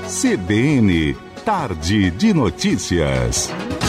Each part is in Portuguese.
CBN, Tarde de Notícias.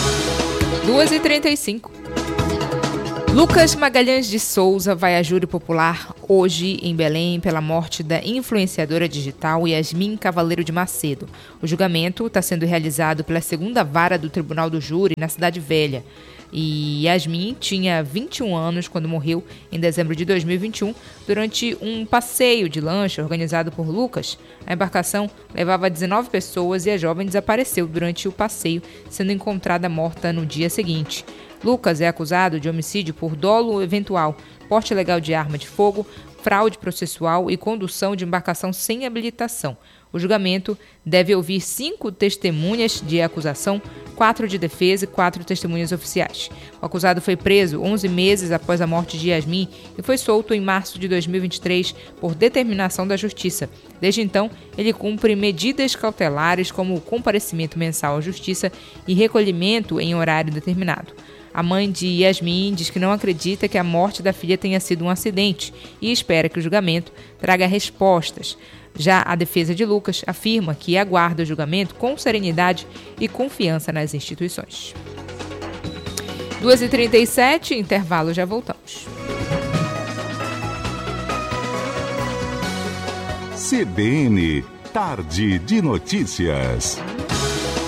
2h35. Lucas Magalhães de Souza vai a júri popular hoje em Belém pela morte da influenciadora digital Yasmin Cavaleiro de Macedo. O julgamento está sendo realizado pela segunda vara do Tribunal do Júri na Cidade Velha. E Yasmin tinha 21 anos quando morreu em dezembro de 2021 durante um passeio de lancha organizado por Lucas. A embarcação levava 19 pessoas e a jovem desapareceu durante o passeio, sendo encontrada morta no dia seguinte. Lucas é acusado de homicídio por dolo eventual, porte ilegal de arma de fogo, fraude processual e condução de embarcação sem habilitação. O julgamento deve ouvir 5 testemunhas de acusação, 4 de defesa e 4 testemunhas oficiais. O acusado foi preso 11 meses após a morte de Yasmin e foi solto em março de 2023 por determinação da Justiça. Desde então, ele cumpre medidas cautelares como comparecimento mensal à Justiça e recolhimento em horário determinado. A mãe de Yasmin diz que não acredita que a morte da filha tenha sido um acidente e espera que o julgamento traga respostas. Já a defesa de Lucas afirma que aguarda o julgamento com serenidade e confiança nas instituições. 2h37, intervalo, já voltamos. CBN, Tarde de Notícias.